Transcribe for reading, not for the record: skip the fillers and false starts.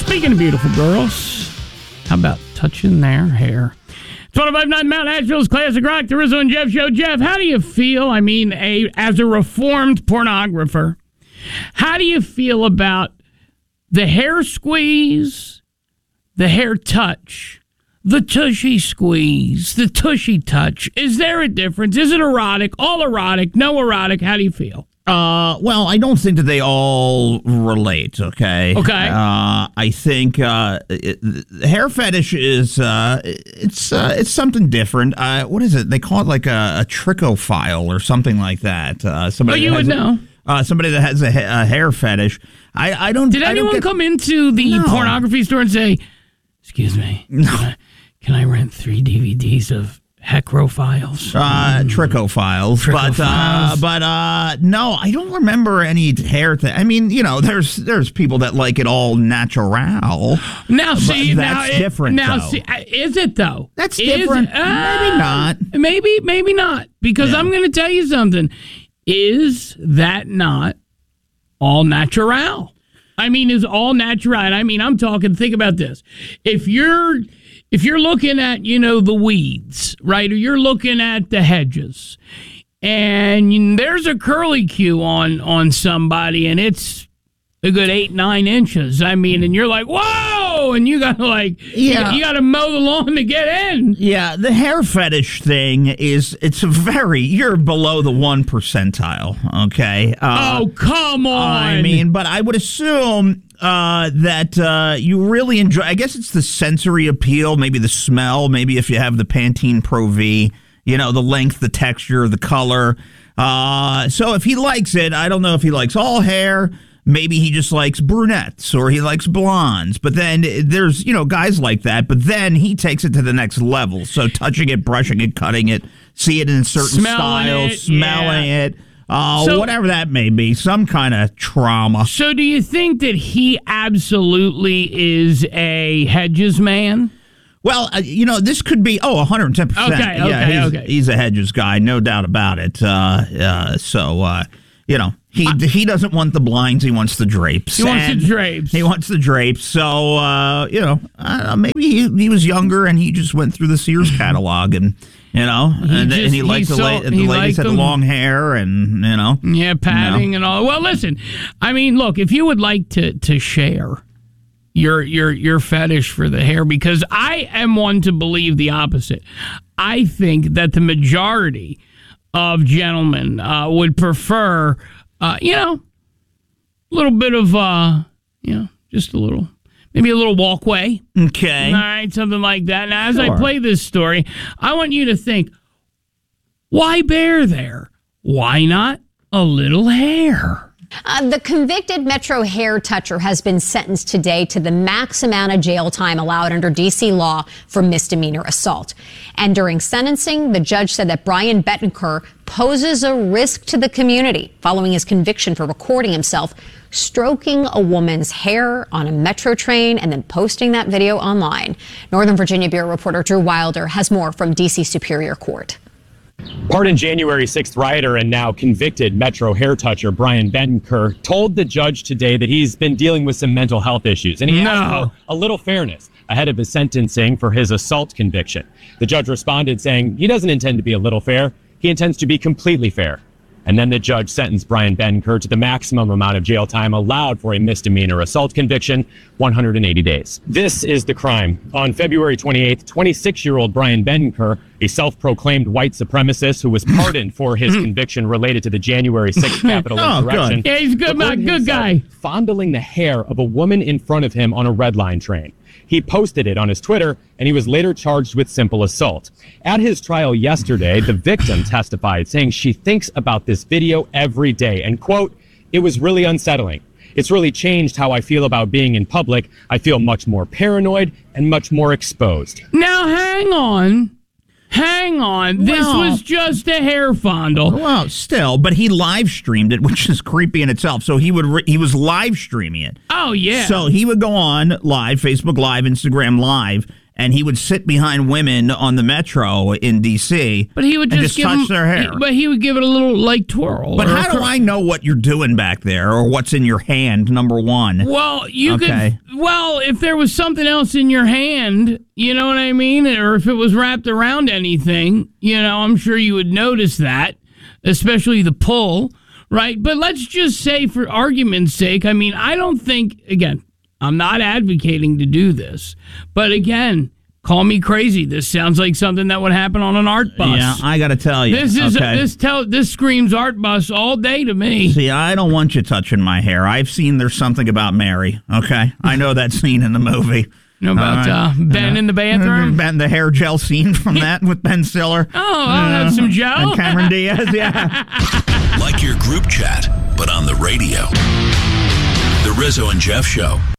Speaking of beautiful girls, how about touching their hair? 105.9 Mount Asheville's Classic Rock, the Rizzo and Jeff Show. Jeff, how do you feel? I mean, as a reformed pornographer, how do you feel about the hair squeeze, the hair touch, the tushy squeeze, the tushy touch? Is there a difference? Is it erotic, all erotic, no erotic? How do you feel? Well, I don't think that they all relate, okay? Okay. I think the hair fetish is, it's something different. What is it? They call it like a trichophile or something like that. Somebody you would know. Somebody that has a hair fetish. I don't. Did anyone come into the pornography store and say, "Excuse me, no. Can I rent 3 DVDs of Heterophiles?" Trichophiles. But no, I don't remember any hair thing. I mean, there's people that like it all natural. Now, see, that's different. Now, though. see, is it though? That's different. Maybe not. Maybe not. Because I'm going to tell you something. Is that not all natural? I mean, is all natural? I mean, I'm talking. Think about this. If you're looking at, the weeds, right, or you're looking at the hedges, and there's a curly Q on somebody, and it's a good 8-9 inches. I mean, and you're like, whoa, and you gotta you gotta mow the lawn to get in. Yeah, the hair fetish thing you're below the 1 percentile. Okay. Oh, come on. I mean, but I would assume that you really enjoy. I guess it's the sensory appeal, maybe the smell, maybe if you have the Pantene Pro V, the length, the texture, the color. So if he likes it, I don't know if he likes all hair. Maybe he just likes brunettes or he likes blondes. But then there's, guys like that. But then he takes it to the next level. So touching it, brushing it, cutting it, see it in certain styles, smelling it. Whatever that may be, some kind of trauma. So do you think that he absolutely is a Hedges man? Well, this could be, 110%. Okay. He's a Hedges guy, no doubt about it. He doesn't want the blinds, he wants the drapes. He wants the drapes. So, maybe he was younger and he just went through the Sears catalog and... he liked the ladies had long hair and, Yeah, padding and all. Well, listen, I mean, look, if you would like to share your fetish for the hair, because I am one to believe the opposite. I think that the majority of gentlemen would prefer, a little bit of, just a little... Maybe a little walkway. Okay. All right, something like that. Now, as I play this story, I want you to think, why bear there? Why not a little hair? The convicted Metro hair toucher has been sentenced today to the max amount of jail time allowed under D.C. law for misdemeanor assault. And during sentencing, the judge said that Brian Bettencourt poses a risk to the community following his conviction for recording himself stroking a woman's hair on a Metro train and then posting that video online. Northern Virginia Bureau reporter Drew Wilder has more from D.C. Superior Court. Pardoned January 6th rioter and now convicted Metro hair toucher Brian Bettencourt told the judge today that he's been dealing with some mental health issues, and he asked for a little fairness ahead of his sentencing for his assault conviction. The judge responded saying he doesn't intend to be a little fair, he intends to be completely fair. And then the judge sentenced Brian Bettencourt to the maximum amount of jail time allowed for a misdemeanor assault conviction, 180 days. This is the crime. On February 28th, 26-year-old Brian Bettencourt, a self-proclaimed white supremacist who was pardoned for his conviction related to the January 6th Capitol insurrection. Yeah, he's a good guy. Fondling the hair of a woman in front of him on a Red Line train. He posted it on his Twitter, and he was later charged with simple assault. At his trial yesterday, the victim testified, saying she thinks about this video every day, and, quote, "It was really unsettling. It's really changed how I feel about being in public. I feel much more paranoid and much more exposed." Now, hang on. This was just a hair fondle. Well, still, but he live streamed it, which is creepy in itself. So he was live streaming it. Oh, yeah. So he would go on live, Facebook Live, Instagram Live, and he would sit behind women on the metro in D.C. But he would and just give touch their hair. But he would give it a little like twirl. But how do I know what you're doing back there or what's in your hand? Number one. Well, you Okay. could. Well, if there was something else in your hand, you know what I mean, or if it was wrapped around anything, I'm sure you would notice that, especially the pull, right? But let's just say, for argument's sake, I mean, I don't think. Again, I'm not advocating to do this, but again, call me crazy. This sounds like something that would happen on an art bus. Yeah, I got to tell you. This screams art bus all day to me. See, I don't want you touching my hair. I've seen There's Something About Mary, okay? I know that scene in the movie. You know about Ben in the bathroom? Ben, the hair gel scene from that with Ben Stiller. Oh, I'll have some gel. And Cameron Diaz, yeah. Like your group chat, but on the radio. The Rizzo and Jeff Show.